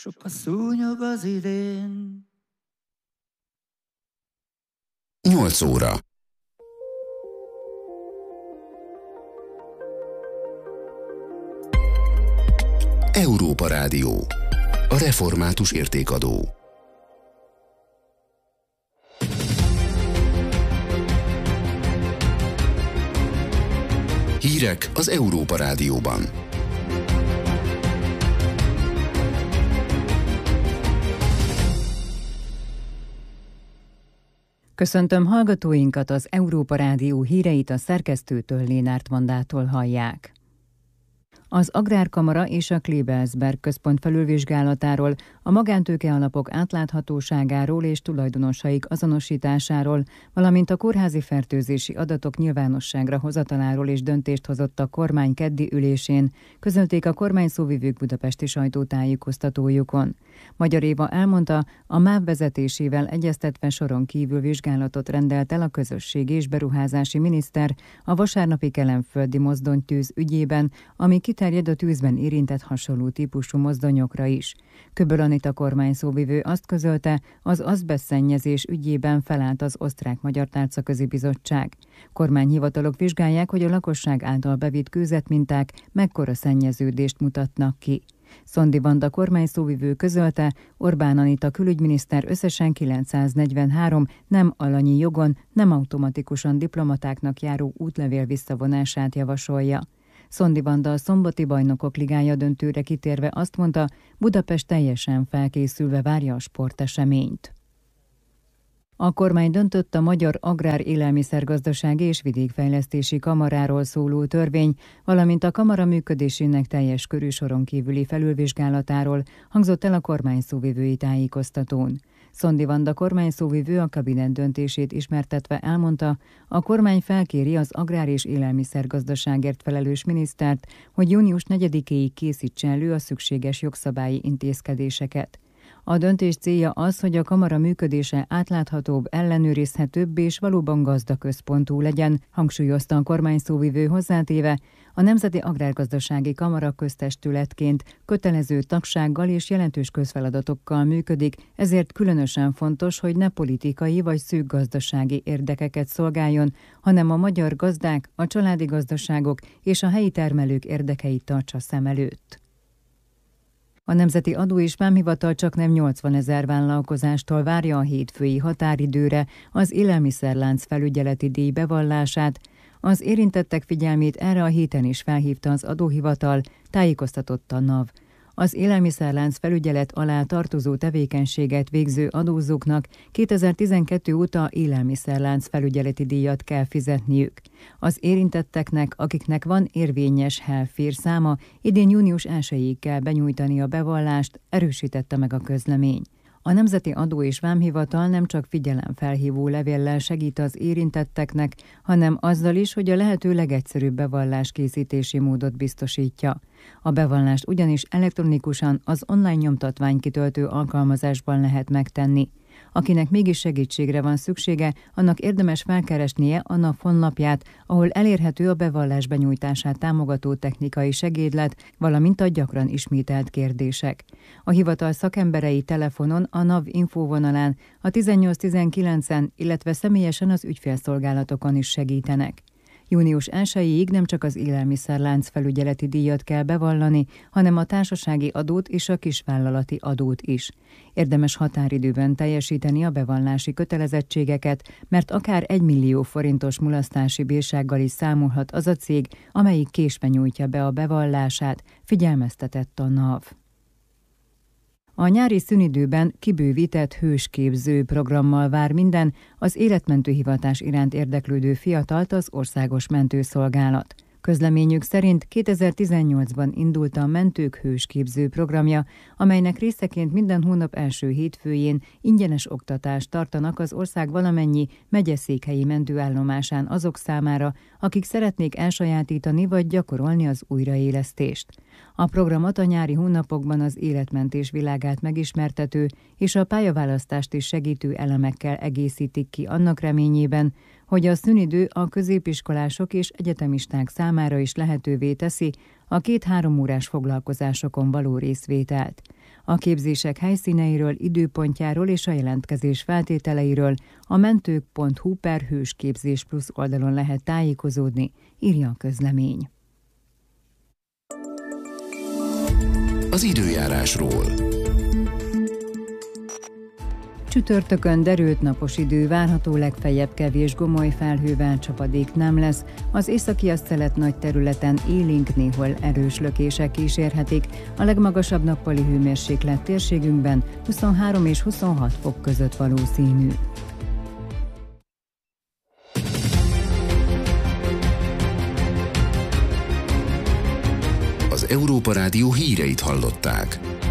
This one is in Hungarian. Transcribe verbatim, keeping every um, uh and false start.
Sok a szúnyog az idén. nyolc óra. Európa Rádió. A református értékadó. Hírek az Európa Rádióban. Köszöntöm hallgatóinkat, az Európa Rádió híreit a szerkesztőtől, Lénárt Vandától hallják. Az Agrárkamara és a Klebersberg központ felülvizsgálatáról, a magántőke alapok átláthatóságáról és tulajdonosaik azonosításáról, valamint a kórházi fertőzési adatok nyilvánosságra hozataláról is döntést hozott a kormány keddi ülésén, közölték a kormányszóvivők budapesti sajtótájékoztatójukon. Magyar Éva elmondta, a MÁV vezetésével egyeztetve soron kívül vizsgálatot rendelt el a közösségi és beruházási miniszter a vasárnapi kelenföldi mozdonytűz ügyében, ami kiterjed a tűzben érintett hasonló típusú mozdonyokra is. Köböl Anita kormányszóvivő azt közölte, az azbesztszennyezés ügyében felállt az Osztrák-Magyar Tárcaközi Bizottság. Kormányhivatalok vizsgálják, hogy a lakosság által bevitt kőzetminták mekkora szennyeződést mutatnak ki. Szondi Vanda kormányszóvivő közölte, Orbán Anita külügyminiszter összesen kilencszáznegyvenhárom nem alanyi jogon, nem automatikusan diplomatáknak járó útlevél visszavonását javasolja. Szondi Vanda a Szombati Bajnokok Ligája döntőre kitérve azt mondta, Budapest teljesen felkészülve várja a sporteseményt. A kormány döntött a Magyar Agrár Élelmiszergazdasági és Vidékfejlesztési Kamaráról szóló törvény, valamint a kamara működésének teljes körű soron kívüli felülvizsgálatáról, hangzott el a kormányszóvivői tájékoztatón. Szondi Vanda kormányszóvivő a kabinet döntését ismertetve elmondta, a kormány felkéri az agrár- és élelmiszergazdaságért felelős minisztert, hogy június negyedikéig készítse elő a szükséges jogszabályi intézkedéseket. A döntés célja az, hogy a kamara működése átláthatóbb, ellenőrizhetőbb és valóban gazdaközpontú legyen, hangsúlyozta a kormányszóvivő hozzátéve, a Nemzeti Agrárgazdasági Kamara köztestületként kötelező tagsággal és jelentős közfeladatokkal működik, ezért különösen fontos, hogy ne politikai vagy szűk gazdasági érdekeket szolgáljon, hanem a magyar gazdák, a családi gazdaságok és a helyi termelők érdekeit tartsa szem előtt. A Nemzeti Adó és Vámhivatal csaknem nyolcvanezer vállalkozástól várja a hétfői határidőre az élelmiszerlánc felügyeleti díj bevallását. Az érintettek figyelmét erre a héten is felhívta az adóhivatal, tájékoztatott a NAV. Az élelmiszerlánc felügyelet alá tartozó tevékenységet végző adózóknak kétezer-tizenkettő óta élelmiszerlánc felügyeleti díjat kell fizetniük. Az érintetteknek, akiknek van érvényes helfér száma, idén június elsejéig kell benyújtani a bevallást, erősítette meg a közlemény. A Nemzeti Adó és Vámhivatal nem csak figyelemfelhívó levéllel segít az érintetteknek, hanem azzal is, hogy a lehető legegyszerűbb bevalláskészítési módot biztosítja. A bevallást ugyanis elektronikusan az online nyomtatványkitöltő alkalmazásban lehet megtenni. Akinek mégis segítségre van szüksége, annak érdemes felkeresnie a NAV honlapját, ahol elérhető a bevallás benyújtását támogató technikai segédlet, valamint a gyakran ismételt kérdések. A hivatal szakemberei telefonon, a NAV infóvonalán, a tizennyolc tizenkilencen, illetve személyesen az ügyfélszolgálatokon is segítenek. június elsejéig nem csak az élelmiszerlánc felügyeleti díjat kell bevallani, hanem a társasági adót és a kisvállalati adót is. Érdemes határidőben teljesíteni a bevallási kötelezettségeket, mert akár egy millió forintos mulasztási bírsággal is számolhat az a cég, amelyik késve nyújtja be a bevallását, figyelmeztetett a NAV. A nyári szünidőben kibővített hősképző programmal vár minden az életmentő hivatás iránt érdeklődő fiatalt az Országos Mentőszolgálat. Közleményük szerint kétezer-tizennyolcban indult a Mentők Hősképző programja, amelynek részeként minden hónap első hétfőjén ingyenes oktatást tartanak az ország valamennyi megyeszékhelyi mentőállomásán azok számára, akik szeretnék elsajátítani vagy gyakorolni az újraélesztést. A programot a nyári hónapokban az életmentés világát megismertető és a pályaválasztást is segítő elemekkel egészítik ki annak reményében, hogy a szünidő a középiskolások és egyetemisták számára is lehetővé teszi a két-három órás foglalkozásokon való részvételt. A képzések helyszíneiről, időpontjáról és a jelentkezés feltételeiről a mentők pont hu per hősképzés plusz oldalon lehet tájékozódni, írja a közlemény. Az időjárásról. Csütörtökön derült napos idő várható, legfeljebb kevés gomoly felhővel, csapadék nem lesz. Az északi asszelet nagy területen élénk, néhol erős lökések kísérhetik. A legmagasabb nappali hőmérséklet térségünkben huszonhárom és huszonhat fok között valószínű. Az Európa Rádió híreit hallották.